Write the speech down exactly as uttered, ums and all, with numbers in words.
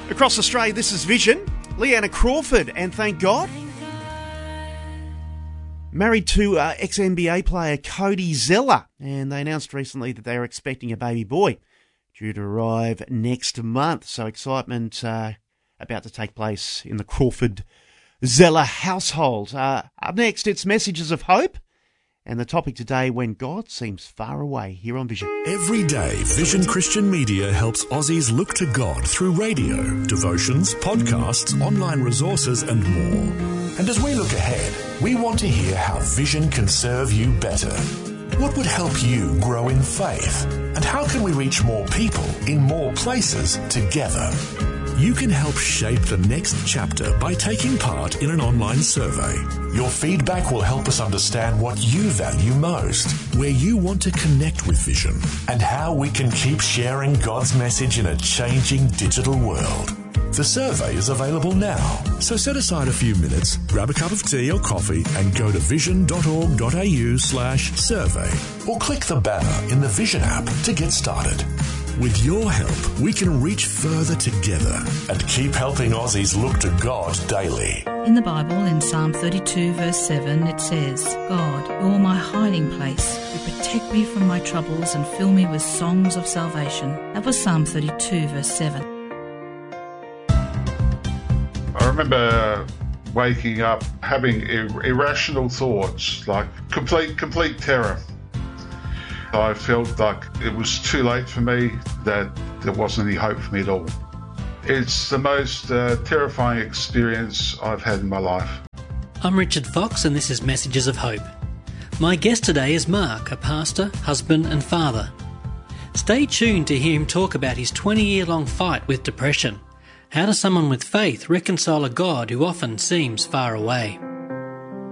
Across Australia, this is Vision. Leanna Crawford, and thank God. Married to uh, ex-N B A player Cody Zeller, and they announced recently that they are expecting a baby boy due to arrive next month. So excitement uh, about to take place in the Crawford Zeller household. Uh, up next, it's Messages of Hope. And the topic today, when God seems far away, here on Vision. Every day, Vision Christian Media helps Aussies look to God through radio, devotions, podcasts, online resources and more. And as we look ahead, we want to hear how Vision can serve you better. What would help you grow in faith? And how can we reach more people in more places together? You can help shape the next chapter by taking part in an online survey. Your feedback will help us understand what you value most, where you want to connect with Vision, and how we can keep sharing God's message in a changing digital world. The survey is available now, so set aside a few minutes, grab a cup of tea or coffee and go to vision.org.au slash survey, or click the banner in the Vision app to get started. With your help, we can reach further together and keep helping Aussies look to God daily. In the Bible, in Psalm thirty-two, verse seven, it says, God, you're my hiding place. You protect me from my troubles and fill me with songs of salvation. That was Psalm thirty-two, verse seven. I remember waking up having ir- irrational thoughts, like complete, complete terror. I felt like it was too late for me, that there wasn't any hope for me at all. It's the most uh, terrifying experience I've had in my life. I'm Richard Fox and this is Messages of Hope. My guest today is Mark, a pastor, husband and father. Stay tuned to hear him talk about his twenty-year-long fight with depression. How does someone with faith reconcile a God who often seems far away?